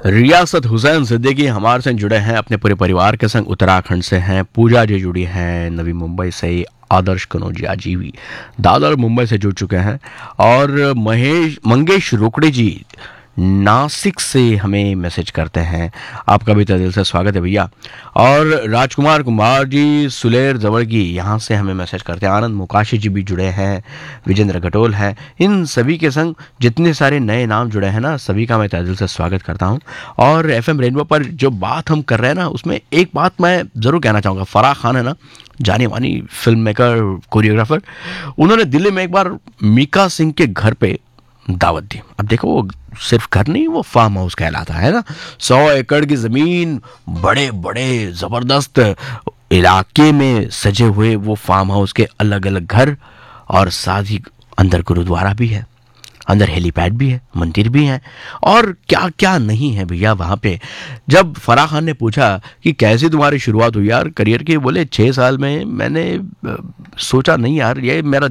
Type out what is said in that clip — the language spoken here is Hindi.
रियासत हुसैन सिद्दीकी हमारे संग जुड़े हैं अपने पूरे परिवार के संग। उत्तराखंड से हैं। पूजा जी जुड़ी हैं नवी मुंबई से। आदर्श कनौजिया जी भी दादर मुंबई से जुड़ चुके हैं। और महेश मंगेश रोकड़े जी नासिक से हमें मैसेज करते हैं। आपका भी तहे दिल से स्वागत है भैया। और राजकुमार कुमार जी सुलेर जवड़गी यहाँ से हमें मैसेज करते हैं। आनंद मुकाशी जी भी जुड़े हैं। विजेंद्र घटोल है। इन सभी के संग जितने सारे नए नाम जुड़े हैं ना, सभी का मैं तहे दिल से स्वागत करता हूँ। और एफएम रेनबो पर जो बात हम कर रहे हैं ना, उसमें एक बात मैं ज़रूर कहना चाहूँगा। फराह खान है ना, जानी मानी फिल्म मेकर, कोरियोग्राफर, उन्होंने दिल्ली में एक बार मीका सिंह के घर पे दावत दी। अब देखो, वो सिर्फ घर नहीं, वो फार्म हाउस कहलाता है ना। 100 एकड़ की जमीन, बड़े बड़े जबरदस्त इलाके में सजे हुए वो फार्म हाउस के अलग अलग घर, और साथ ही अंदर गुरुद्वारा भी है, अंदर हेलीपैड भी है, मंदिर भी है, और क्या क्या नहीं है भैया वहाँ पे। जब फराह खान ने पूछा कि कैसी तुम्हारी शुरुआत हुई यार करियर की, बोले 6 साल में मैंने सोचा नहीं यार, ये मेरा